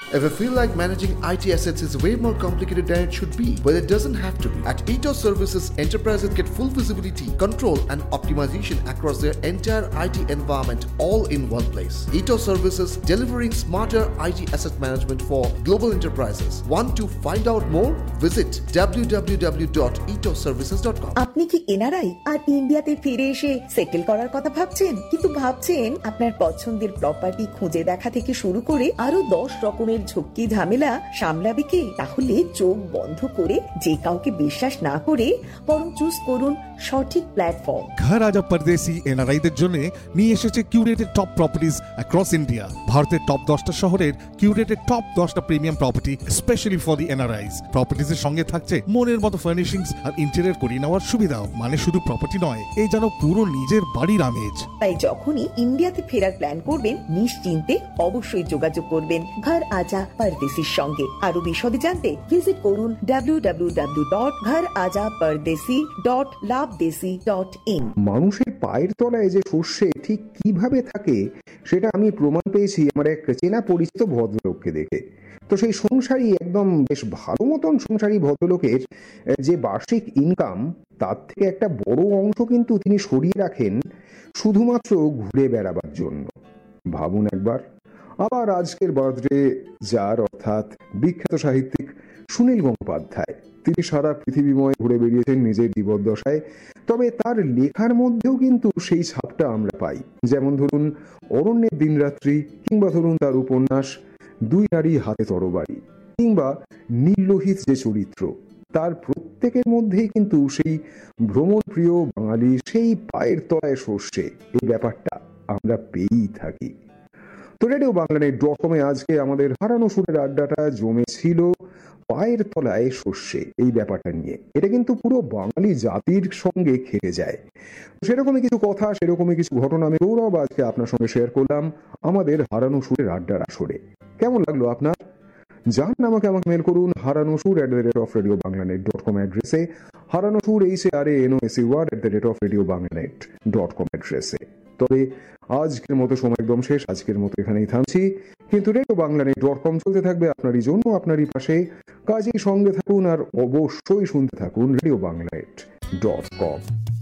If you feel like managing IT assets is way more complicated than it should be, but it doesn't have to be. At ETOS Services, enterprises get full visibility, control, and optimization across their entire IT environment all in one place. ETOS Services delivering smarter IT asset management for global enterprises. Want to find out more? Visit www.etosservices.com. আপনি কি NRI আর ইন্ডিয়াতে ফিরে এসে settle করার কথা ভাবছেন, কিন্তু ভাবছেন আপনার পছন্দের প্রপার্টি খুঁজে দেখা থেকে শুরু করে আরো 10 রকমের ঝক্কি ঝামেলা সামলাবে কে? তাহলে চোখ বন্ধ করে যে কাউকে বিশ্বাস না করে বরং চুজ করুন সঠিক প্ল্যাটফর্ম। ঘর আজা পরদেশি এনআরআইদের জন্য নিয়ে এসেছে curated top properties across India. ভারতের টপ 10টা শহরের কিউরেটেড টপ 10টা premium property specially for the এনআরআইস। প্রপার্টিজের সঙ্গে থাকছে মনের মতো ফার্নিশিংস আর ইন্টেরিয়র করে নেওয়ার সুবিধাও। মানে শুধু প্রপার্টি নয়, এই যেন পুরো নিজের বাড়ির আমেজ। তাই যখনই ইন্ডিয়াতে ফেরার প্ল্যান করবেন, নিশ্চিন্তে অবশ্যই যোগাযোগ করবেন ঘর আজা পরদেশির সঙ্গে। আরো বিশদে জানতে ভিজিট করুন www.gharaja-pardesi.labdesi.in। মানুষের পায়ের তলায় যে সর্ষে ঠিক কিভাবে থাকে সেটা আমি প্রমাণ পেয়েছি আমার এক চেনা পরিচিত ভদ্রলোককে দেখে। তো সেই সংসারী, একদম বেশ ভালো মতন সংসারী ভদ্রলোকের যে বার্ষিক ইনকাম, তার থেকে একটা বড় অংশ কিন্তু তিনি সরিয়ে রাখেন শুধুমাত্র ঘুরে বেড়াবার জন্য। ভাবুন একবার। আবার আজকের বার্থডে যার, অর্থাৎ বিখ্যাত সাহিত্যিক সুনীল গঙ্গোপাধ্যায়, তিনি সারা পৃথিবীময় ঘুরে বেরিয়েছেন নিজের জীবদ্দশায়। তবে তার লেখার মধ্যেও কিন্তু সেই ছাপটা আমরা পাই। যেমন ধরুন অরণ্যের দিনরাত্রি, কিংবা ধরুন তার উপন্যাস দুই নারী হাতে তরবারি, কিংবা নীললোহিত যে চরিত্র, তার প্রত্যেকের মধ্যেই কিন্তু সেই ভ্রমণ প্রিয় বাঙালি, সেই পায়ের তলায় সর্ষে, এই ব্যাপারটা আমরা পেয়েই থাকি। তো রেডিও বাংলানেট.com-এ আজকে আমাদের হারানো সুরের আড্ডাটা জমেছিল পায়ের তলায় সর্ষে এই ব্যাপারটা নিয়ে। এটা কিন্তু পুরো বাঙালি জাতির সঙ্গে খেলে যায়। সেরকমই কিছু কথা, সেরকমই কিছু ঘটনা আমি গৌরব আজকে আপনার সঙ্গে শেয়ার করলাম আমাদের হারানো সুরের আড্ডার আসরে। কেমন লাগলো আপনার? জান আমাকে মেল করুন haranosur@radiobanglanet.com অ্যাড্রেসে, haranosur HARANOSUR@radiobanglanet.com অ্যাড্রেসে। তবে আজকের মতো সময় একদম শেষ, আজকের মতো এখানেই থামছি। কিন্তু রেডিও বাংলানেট.com চলতে থাকবে আপনারই জন্য, আপনারই পাশে। কাজেই সঙ্গে থাকুন আর অবশ্যই শুনতে থাকুন রেডিও বাংলানেট.com।